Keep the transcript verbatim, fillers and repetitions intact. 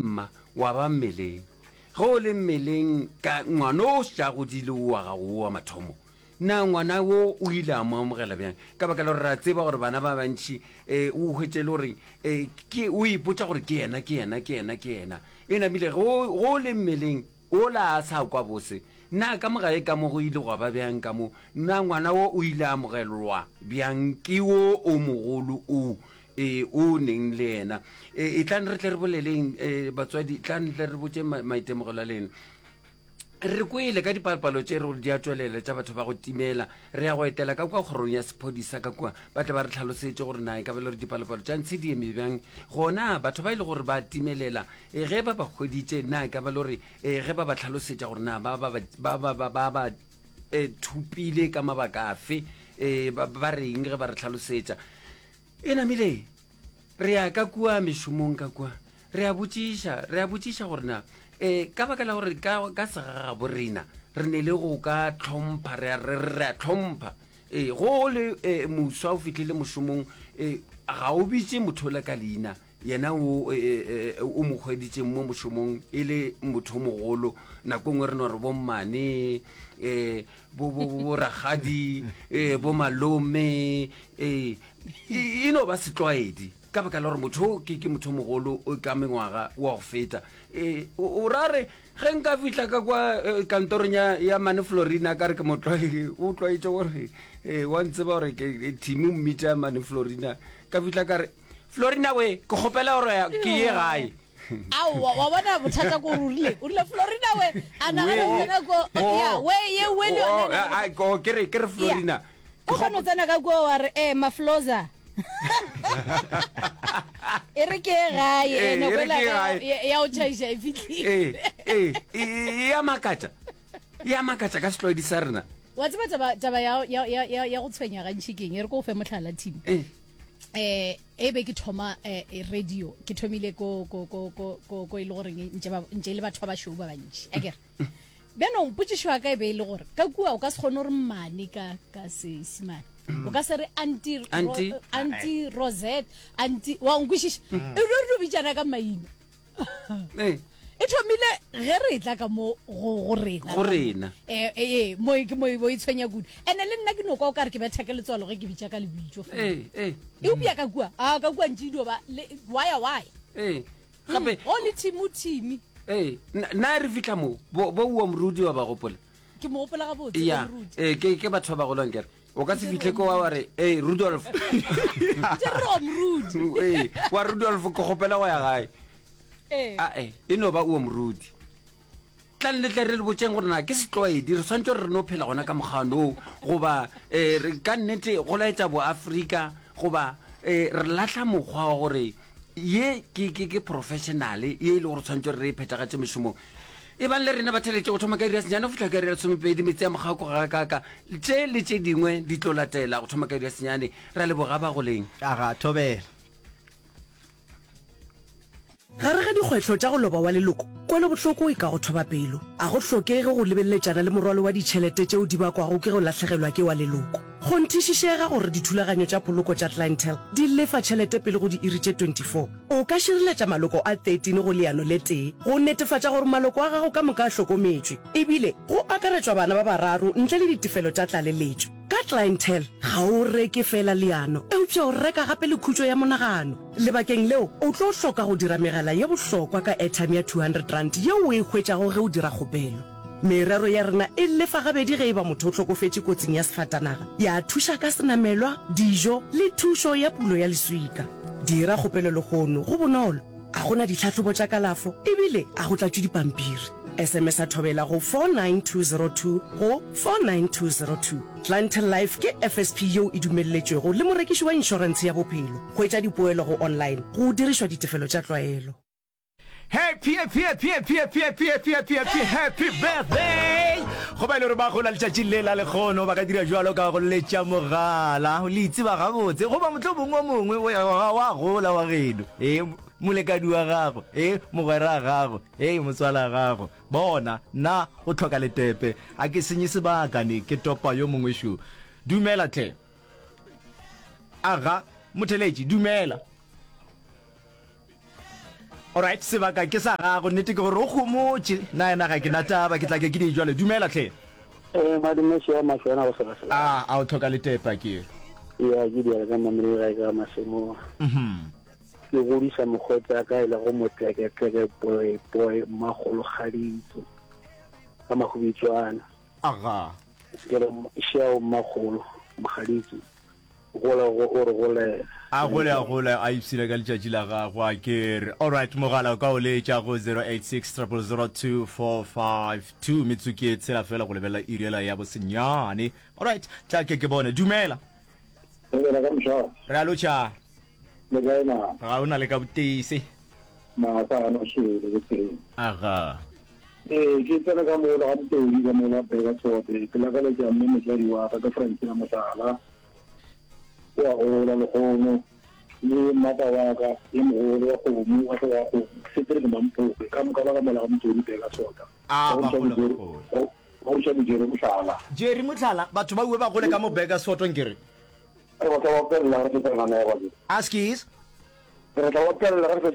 mma wa ba mmeleng go le mmeleng ka ngwana o sha go dile wa ga go wa mathomo na ngwana wo o ile a mo amogela bjang ka baka la gore ra tseba gore bana ba bantši um o hwetse le gore um o ipotsa gore ke yena ke yena ke yena ke yena e namile go le mmeleng o la a sa kwa bose na ka mogae ka mo go ile go ba bjang ka mo na ngwana wo o ile a amogelwa bjang ke wo o mogolo o e o neng le ena e tlan re tle re boleleng batswadi tlan tle re botse maitemogelo a lena re kwele ka dipalopalo tse re di a tswelela tša batho ba go timela re ya go etela ka kwa kgorong ya sephodisa ka kwa ba tle ba re tlhalosetse gore nae ka bele gore dipalopalo tša ntse di eme bjang gona batho ba ile gore ba timelela ge ba ba kgweditše na ka bele gore ge ba ba tlhalosetša gore na ba ba thupile ka mabaka afe ba reng ge ba re tlhalosetša e namile re ya ka kua mešomong ka kua re a botšiša re a botšiša gore na um ka baka la gore ka segaga borena re ne le go ka tlhompha re a tlhompha um go le moswa o fitlhile mošomong um ga o bitse motho le ka leina yena o mo kgweditseng mo mošomong e le motho mogolo nako ngwe re no re bommane um boragadi um bo malome um e no ba setlwaedi ka baka la gore motho ke ke motho mogolo o ka mengwaga wa go feta um o ra re ge nka fitlha ka kwa kantorong ya mane florina ka re ke motlwae o tlwaetse gore um wa ntseba gore thimi mmita mane florina ka fitlha ka re florina we ke kgopela gore ke ye gae aowa wa bona bothata ko rurile o rile florina we a nagana ko ya we ye we le yona go ke re ke re florina o kgona tsena ka go wa re eh mafloza e re ke gae no bela ya o tšhaisa e fitlhile eh eh ya makatša ya makatša ka setloedi sa rena wa tseba taba ya go tshwenya gantši keng e re ko o fe motlhala team eh e be ke thoma radio ke thomile ko ko ko ko ko ile gore ntse le batho ba show ba bantši a kere beno mpotšišwa ka e be ile gore ka kua o ka se kgone gore mane ka ka seesimane o ka se re anti anti Rosette anti wa nkwišiša e re re bitšana ka maina e thomile ge re tla ka mo go rena go rena eh eh mo ke mo bo itshwenya good ene le nna ke no kwa o ka re ke betha ke letswalo ge ke bitša ka lebitso eh eh e upia ka kua a ka kua ntšido ba why why eh gape only timu timi eh na re fitla mo bo o mrudi wa ba gopola ke mo gopola ga botse mrudi eh ke ke batho ba go longera o ka se fitle ko wa re eh Rudolf ke ro mrudi eh wa Rudolf go gopela wa ya gae eh a eh e no ba o mrudi tlan le tle re le botseng gore na ke setloedi re swantse re no phela gona ka mogano goba eh re ka nnete go laetsa bo Africa goba eh re lahla mogwa gore ye ke ke ke professional ye le gore swantse re phetagatse mešomo e ban le rena ba theletse go thoma ka iri ya senyane go fitlha ka iri ya lesomepedi metsi ya mogako ga kaka tse le tse dingwe di tlo latela go thoma ka iri ya senyane ra le boga ba go leng aga thobela gare ga dikgwetlho tša go loba wa leloko kwele bohloko e ka go thoba pelo a go hlokege go lebelletšana le morwalo wa ditšhelete tšeo di bakwago ke go lahlegelwa ke wa leloko go nthišišega gore dithulaganyo tša poloko tša clientele di lefa tšhelete pele go di iri tše twenty-four o ka šireletša maloko a thirteen go leano le tee go netefatša gore maloko a gago ka moka a hlokometšwe ebile go akaretšwa bana ba bararo ntle le ditefelo tša tlaleletšo ka clientele ga o reke fela leano eupša o reka gape le khutšo ya monagano lebakeng leo o tlo hloka go dira megala ye bohlokwa ka airtime ya two hundred rand yeo o e hwetšago ge o dira kgopelo merero ya rena e lefa gabedi ge e ba motho o hlokofetše kotsing ya sefatanaga ya thuša ka senamelwa dijo le thušo ya pulo ya leswika dira kgopelo legono go bonolo a gona ditlhatlhobo tša kalafo ebile a go tlatšwe dipampiri sms a thobela go four nine two zero two go four nine two zero two clientele life ke F S P yeo e dumelletšwego le morekiši wa inšorense ya bophelo go etša dipoelo go online go dirišwa ditefelo tša tlwaelo happy happy happy happy happy happy happy happy happy happy birthday go ba ile re ba go la letšatši le la lekgono ba ka dira jwalo ka go letša mogala o le itse ba gabotse go ba motho bongwe mongwe wa gola wa geno eh molekadi wa gago eh mogwera gago eh motswala gago bona na o tlhoka letepe a ke senye sebaka ne ke topa yo mongwe shu dumela tle aga motheletši dumela alright sebaka ke sa gago nnete ke gore o gomotse na ena ga ke na taba ke tla ke ke di jwale dumela tlhe Eh, madume se ma sona go sala sala. a a o tlhoka le tepa ke Ya ke di ga mamre ga ga masemo. mhm Ke go di sa mogotsa ka ile go motla ke ke boy boy ma go lo khaditse. Ka ma go bitswana. aga Ke re shao ma go ma khaditse. Go la go o re go le. a gole a gole a ipsile ka letšatši la gago a kere alright mogala o ka o letša go zero eight six zero zero two four five two metsuki e tshela fela go lebelela iriela ya bosenyane alright tla ke ke bone dumela Ke re ga msha. re a lotšha Le ga ina ga o na le ka botese ma ta no shi le ke. aga Eh, ke tsena ka mo la mto di ga mo la be ga tsote. Ke la ga le ja mme mo wa ka ka friend na masala. Wa o la lo go ni mata wa ka ni mo lo go mo wa ka go se tere ke mampo ka mo ka ba ka mo la mto di be ga tsota. a ba gole O o se di jere mo sala. jerry motlhala batho ba bue ba gole ka mo bega soto nkere E wa ka wa ka la re tsena na wa di. askis Re ka wa ka la re